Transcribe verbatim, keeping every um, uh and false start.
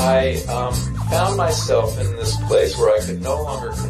I um, found myself in this place where I could no longer